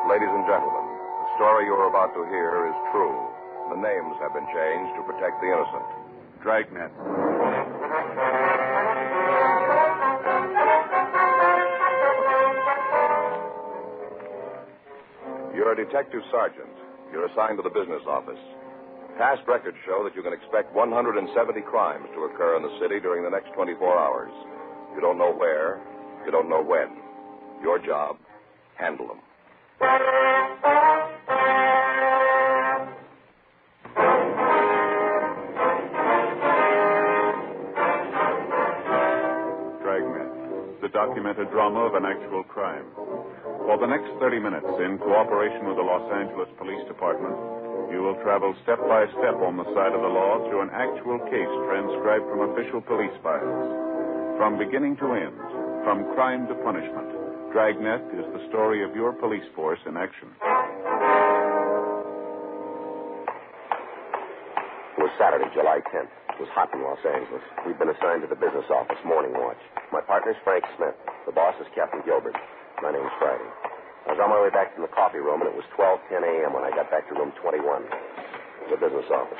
Ladies and gentlemen, the story you're about to hear is true. The names have been changed to protect the innocent. Dragnet. You're a detective sergeant. You're assigned to the business office. Past records show that you can expect 170 crimes to occur in the city during the next 24 hours. You don't know where. You don't know when. Your job, handle them. Dragnet, the documented drama of an actual crime. For the next 30 minutes, in cooperation with the Los Angeles Police Department, you will travel step by step on the side of the law through an actual case transcribed from official police files. From beginning to end, from crime to punishment, Dragnet is the story of your police force in action. It was Saturday, July 10th. It was hot in Los Angeles. We'd been assigned to the business office, morning watch. My partner's Frank Smith. The boss is Captain Gilbert. My name's Friday. I was on my way back from the coffee room, and it was 12:10 a.m. when I got back to room 21, the business office.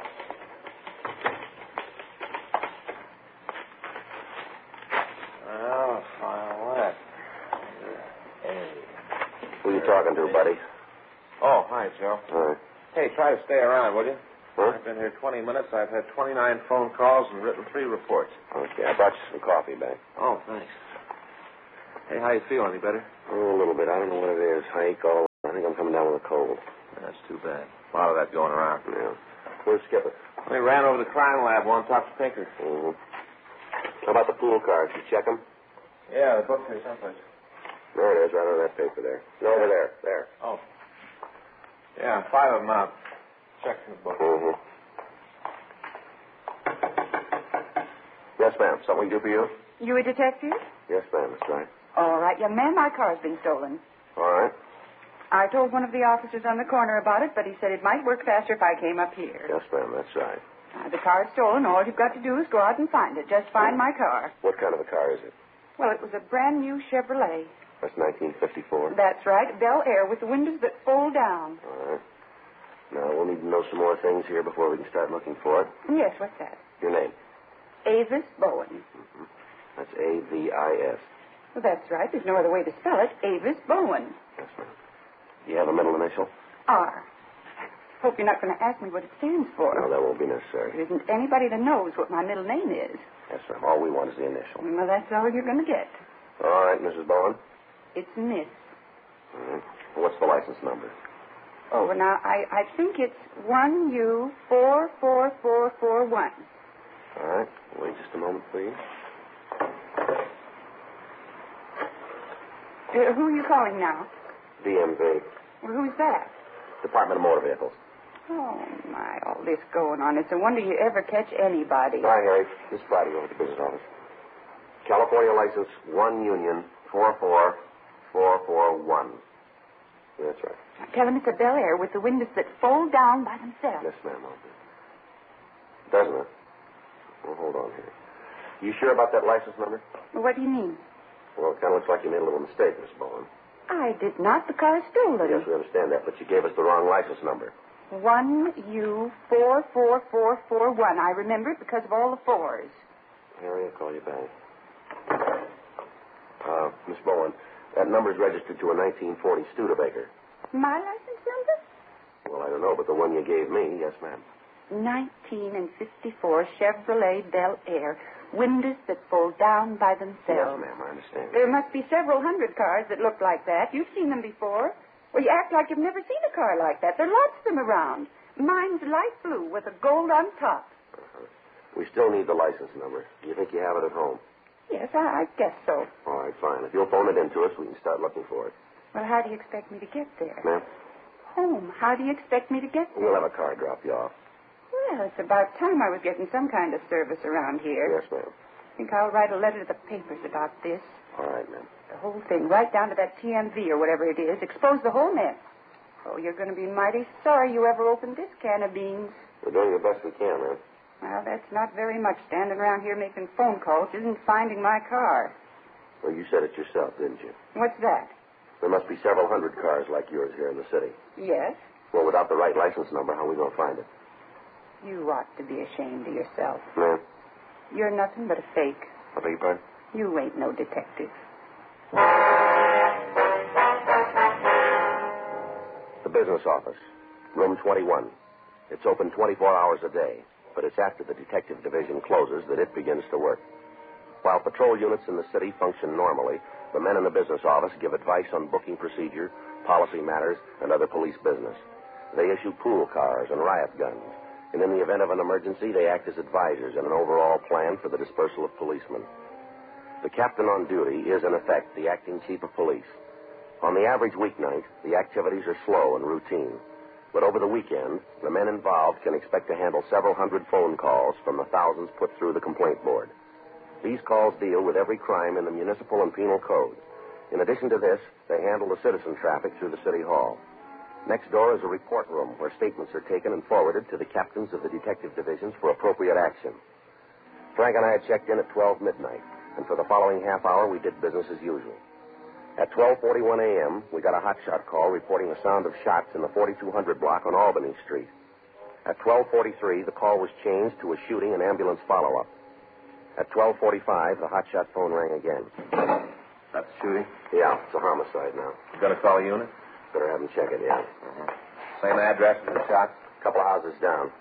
Oh, what? Hey. Who you talking to, buddy? Oh, hi, Joe. All right. Hey, try to stay around, will you? Huh? I've been here 20 minutes. I've had 29 phone calls and written 3 reports. Okay, I brought you some coffee back. Oh, thanks. Hey, how you feel? Any better? Oh, a little bit. I don't know what it is. I ache all. I think I'm coming down with a cold. That's too bad. A lot of that going around. Yeah. Where's Skipper? We ran over to the crime lab. Want to talk to Pinker? Mm-hmm. How about the pool cards? You check them? Yeah, the book's here someplace. There it is, right on that paper there. No, over there. There. Oh. Yeah, 5 of them out. Check in the book. Mm-hmm. Yes, ma'am. Something we can do for you? You a detective? Yes, ma'am. That's right. All right, young man, my car's been stolen. All right. I told one of the officers on the corner about it, but he said it might work faster if I came up here. Yes, ma'am. That's right. The car's stolen. All you've got to do is go out and find it. Just find my car. What kind of a car is it? Well, it was a brand new Chevrolet. That's 1954. That's right. Bel Air with the windows that fold down. All right. Now, we'll need to know some more things here before we can start looking for it. Yes, what's that? Your name? Avis Bowen. Mm-hmm. That's A-V-I-S. Well, that's right. There's no other way to spell it. Avis Bowen. Yes, ma'am. Do you have a middle initial? R. Hope you're not going to ask me what it stands for. No, that won't be necessary. There isn't anybody that knows what my middle name is. Yes, ma'am. All we want is the initial. Well, that's all you're going to get. All right, Mrs. Bowen. It's Miss. All right. What's the license number? Oh, well, now, I think it's 1U44441. All right. Wait just a moment, please. Who are you calling now? DMV. Well, who's that? Department of Motor Vehicles. Oh, my, all this going on. It's a wonder you ever catch anybody. Hi, Harry. This is Friday over at the business office. California license 1 Union 44441. That's right. Tell him it's a Bel Air with the windows that fold down by themselves. Yes, ma'am. I'll do. Doesn't it? Well, hold on here. You sure about that license number? What do you mean? Well, it kind of looks like you made a little mistake, Miss Bowen. I did not. The car is stolen. Yes, we understand that, but you gave us the wrong license number. 1U44441. I remember it because of all the fours. Harry, I'll call you back. Miss Bowen, that number's registered to a 1940 Studebaker. My license number? Well, I don't know, but the one you gave me, yes, ma'am. 1954 Chevrolet Bel Air. Windows that fold down by themselves. Yes, ma'am, I understand. There must be several hundred cars that look like that. You've seen them before. Well, you act like you've never seen a car like that. There are lots of them around. Mine's light blue with a gold on top. Uh-huh. We still need the license number. Do you think you have it at home? Yes, I guess so. All right, fine. If you'll phone it in to us, we can start looking for it. Well, how do you expect me to get there? Ma'am? Home. How do you expect me to get there? We'll have a car drop you off. Well, it's about time I was getting some kind of service around here. Yes, ma'am. I think I'll write a letter to the papers about this. All right, ma'am. The whole thing, right down to that TMV or whatever it is. Expose the whole mess. Oh, you're going to be mighty sorry you ever opened this can of beans. We're doing the best we can, ma'am. Well, that's not very much standing around here making phone calls. Isn't finding my car. Well, you said it yourself, didn't you? What's that? There must be several hundred cars like yours here in the city. Yes. Well, without the right license number, how are we going to find it? You ought to be ashamed of yourself. Yeah. You're nothing but a fake. I beg your pardon? You ain't no detective. The business office, room 21. It's open 24 hours a day, but it's after the detective division closes that it begins to work. While patrol units in the city function normally, the men in the business office give advice on booking procedure, policy matters, and other police business. They issue pool cars and riot guns, and in the event of an emergency, they act as advisors in an overall plan for the dispersal of policemen. The captain on duty is, in effect, the acting chief of police. On the average weeknight, the activities are slow and routine. But over the weekend, the men involved can expect to handle several hundred phone calls from the thousands put through the complaint board. These calls deal with every crime in the municipal and penal code. In addition to this, they handle the citizen traffic through the city hall. Next door is a report room where statements are taken and forwarded to the captains of the detective divisions for appropriate action. Frank and I had checked in at 12 midnight, and for the following half hour, we did business as usual. At 12:41 a.m., we got a hotshot call reporting the sound of shots in the 4200 block on Albany Street. At 12:43, the call was changed to a shooting and ambulance follow-up. At 12:45, the hotshot phone rang again. That's shooting? Yeah, it's a homicide now. You gonna call a unit? Better have them check it, yeah. Same address as the shot? A couple of houses down.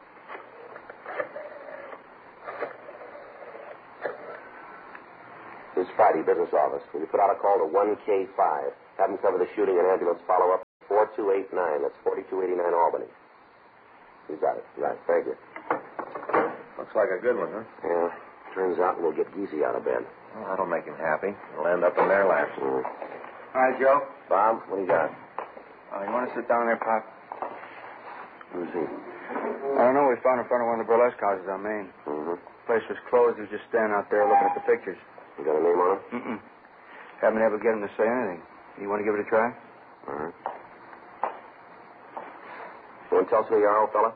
This is Friday, business office. Will you put out a call to 1K5? Have them cover the shooting and ambulance follow-up. 4289. That's 4289 Albany. You got it. Right. Thank you. Looks like a good one, huh? Yeah. Turns out we'll get Geezy out of bed. Well, that'll make him happy. He'll end up in their laps. Mm. All right, Joe. Bob, what do you got? You want to sit down there, Pop? Who's he? I don't know. We found in front of one of the burlesque houses on Main. Mm-hmm. The place was closed. He was just standing out there looking at the pictures. You got a name on it? Mm-mm. Haven't been able to get him to say anything. You want to give it a try? All right. You want to tell us who you are, old fella?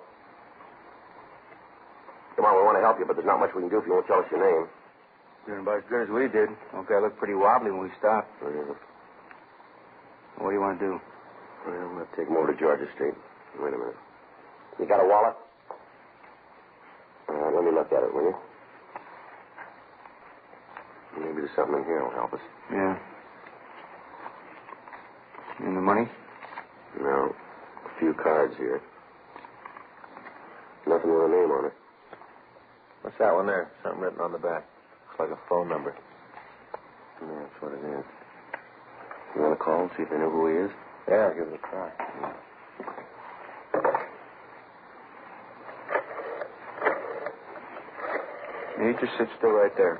Come on, we want to help you, but there's not much we can do if you won't tell us your name. Doing about as good as we did. Okay, I looked pretty wobbly when we stopped. Mm-hmm. What do you want to do? Well, we'll take him over to Georgia Street. Wait a minute. You got a wallet? Let me look at it, will you? Maybe there's something in here that'll help us. Yeah. And the money? No. A few cards here. Nothing with a name on it. What's that one there? Something written on the back. Looks like a phone number. Yeah, that's what it is. You want to call and see if they know who he is? Yeah, I'll give it a try. You just sit still right there.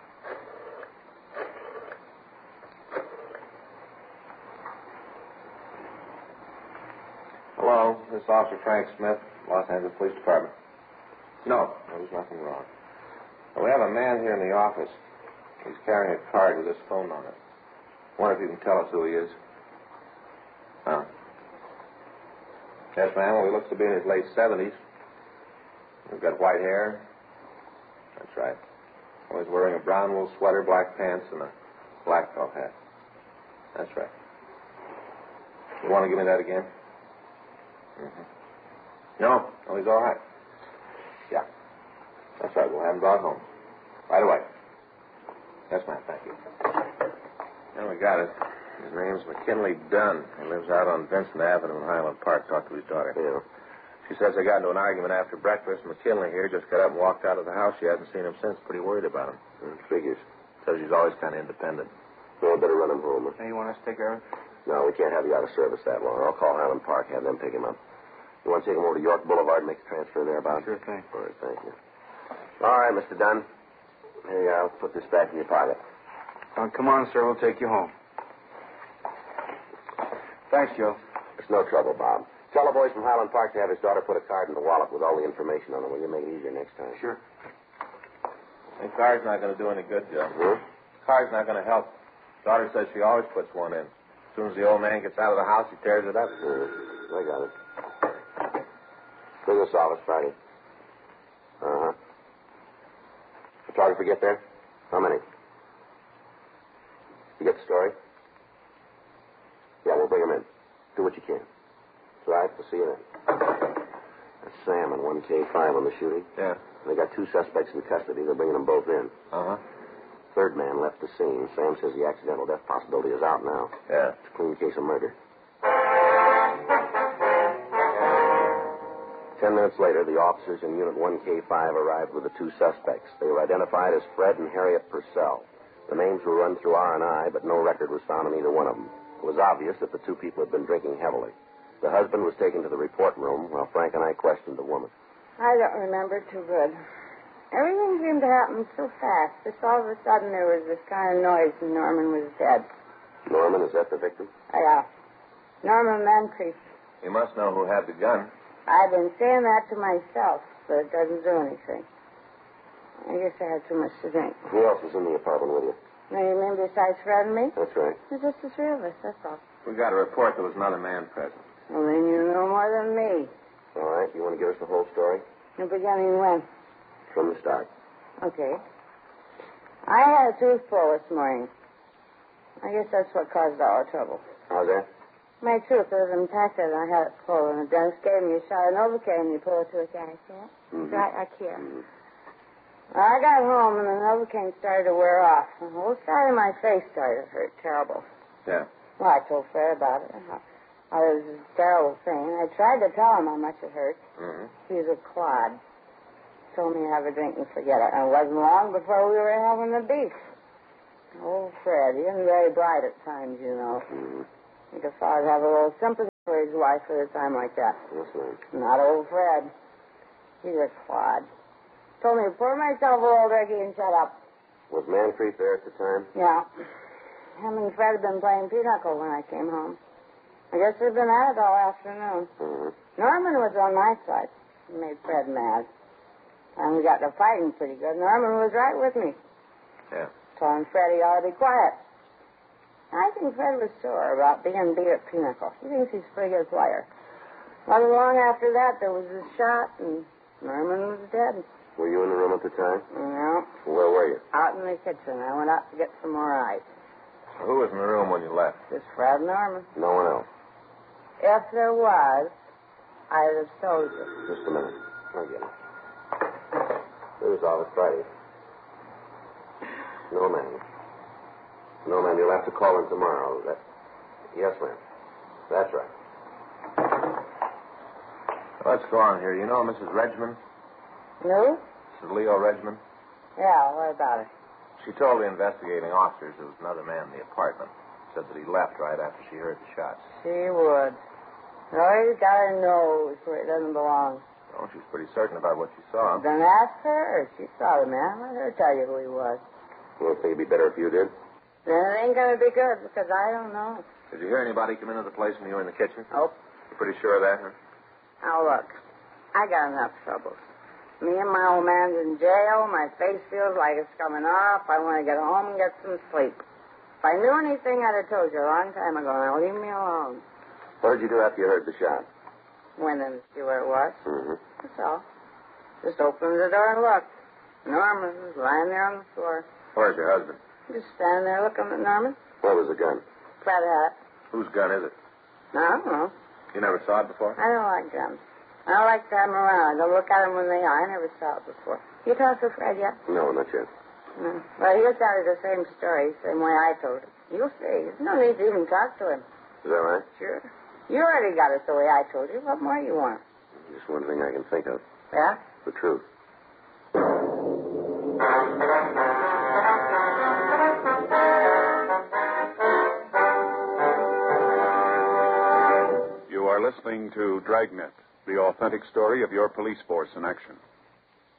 Hello, this is Officer Frank Smith, Los Angeles Police Department. No, there's nothing wrong. Well, we have a man here in the office. He's carrying a card with this phone on it. Wonder if you can tell us who he is. Huh? Yes, ma'am. Well, he looks to be in his late 70s. He's got white hair. That's right. Well, he's wearing a brown wool sweater, black pants, and a black felt hat. That's right. You want to give me that again? Mm-hmm. No, he's all right. Yeah. That's right. We'll have him brought home. Right away. Yes, ma'am. Thank you. Well, we got it. His name's McKinley Dunn. He lives out on Vincent Avenue in Highland Park. Talked to his daughter. Yeah. She says they got into an argument after breakfast. McKinley here just got up and walked out of the house. She hasn't seen him since. Pretty worried about him. Figures. Says he's always kind of independent. Well, I better run him home. Hey, you want us to take care of it? No, we can't have you out of service that long. I'll call Highland Park, have them pick him up. You want to take him over to York Boulevard and make the transfer there, Bob? Sure thing. All right, thank you. All right, Mr. Dunn. Here you are. I'll put this back in your pocket. Come on, sir. We'll take you home. Thanks, Joe. It's no trouble, Bob. Tell the boys from Highland Park to have his daughter put a card in the wallet with all the information on it. Will you make it easier next time? Sure. The card's not going to do any good, Joe. Hmm? Card's not going to help. Daughter says she always puts one in. As soon as the old man gets out of the house, he tears it up. I got it. Business office, Friday. Uh-huh. Photographer get there? How many? You get the story? We'll bring him in. Do what you can. That's right. We'll see you then. That's Sam and 1K5 on the shooting. Yeah. They got 2 suspects in custody. They're bringing them both in. Uh-huh. Third man left the scene. Sam says the accidental death possibility is out now. Yeah. It's a clean case of murder. 10 minutes later, the officers in Unit 1K5 arrived with the 2 suspects. They were identified as Fred and Harriet Purcell. The names were run through R&I, but no record was found on either one of them. It was obvious that the 2 people had been drinking heavily. The husband was taken to the report room, while Frank and I questioned the woman. I don't remember too good. Everything seemed to happen so fast. Just all of a sudden there was this kind of noise and Norman was dead. Norman, is that the victim? Yeah. Norman Moncrief. You must know who had the gun. I've been saying that to myself, but it doesn't do anything. I guess I had too much to drink. Who else was in the apartment with you? Now, you mean besides Fred and me? That's right. It's just the 3 of us, that's all. We got a report there was another man present. Well, then you know more than me. All right. You want to give us the whole story? The beginning when? From the start. Okay. I had a tooth pull this morning. I guess that's what caused all the trouble. How's that? My tooth was infected, and I had it pulled, and the dentist gave me a shot of Novocaine, and you pull it to a guy, see it? Mm-hmm. Right here. Well, I got home, and the Novocaine started to wear off. The whole side of my face started to hurt terrible. Yeah. Well, I told Fred about it. It was a terrible thing. I tried to tell him how much it hurt. Mm-hmm. He's a clod. Told me to have a drink and forget it. And it wasn't long before we were having the beef. Old Fred, he isn't very bright at times, you know. Mm-hmm. I think a father'd have a little sympathy for his wife at a time like that. That's right. Not old Fred. He's a clod. Told me to pour myself a little turkey and shut up. Was Moncrief there at the time? Yeah. Him and Fred had been playing pinochle when I came home. I guess they've been at it all afternoon. Mm-hmm. Norman was on my side. He made Fred mad. And we got to fighting pretty good. Norman was right with me. Yeah. Telling Fred he ought to be quiet. I think Fred was sore about being beat at pinochle. He thinks he's a pretty good player. Not long after that, there was a shot, and Norman was dead. Were you in the room at the time? No. Where were you? Out in the kitchen. I went out to get some more ice. Who was in the room when you left? Just Fred and Norman. No one else. If there was, I'd have told you. Just a minute. I'll get it. Here's Office Friday. No, ma'am. No, ma'am. You'll have to call in tomorrow. Yes, ma'am. That's right. What's going on here? You know Mrs. Regman? No? Mrs. Leo Regman? Yeah, what about it? She told the investigating officers there was another man in the apartment. Said that he left right after she heard the shots. She would. Always got her nose where it doesn't belong. Oh, she's pretty certain about what she saw. Then ask her. She saw the man. Let her tell you who he was. You don't think it'd be better if you did? Then it ain't going to be good because I don't know. Did you hear anybody come into the place when you were in the kitchen? Nope. You're pretty sure of that, huh? Now, look. I got enough troubles. Me and my old man's in jail. My face feels like it's coming off. I want to get home and get some sleep. If I knew anything, I'd have told you a long time ago. Now, leave me alone. What did you do after you heard the shot? Went in to see where it was. Mm-hmm. That's all. Just opened the door and looked. Norman was lying there on the floor. Where's your husband? Just standing there looking at Norman. Where was the gun? Flat hat. Whose gun is it? I don't know. You never saw it before? I don't like guns. I don't like to have them around. I don't look at them when they are. I never saw it before. You talked to Fred yet? No, not yet. No. Well, he'll tell you the same story, same way I told it. You'll see. There's no need to even talk to him. Is that right? Sure. You already got it the way I told you. What more do you want? Just one thing I can think of. Yeah? The truth. You are listening to Dragnet, the authentic story of your police force in action.